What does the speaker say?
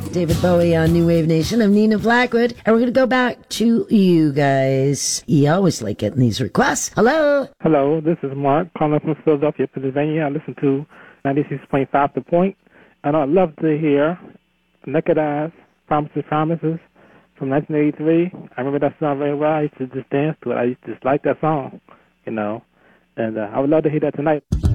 David Bowie on New Wave Nation. I'm Nina Blackwood, and we're going to go back to you guys. You always like getting these requests. Hello. Hello, this is Mark calling from Philadelphia, Pennsylvania. I listen to 96.5 The Point, and I'd love to hear Naked Eyes, Promises, Promises from 1983. I remember that song very well. I used to just dance to it. I used to just like that song, and I would love to hear that tonight.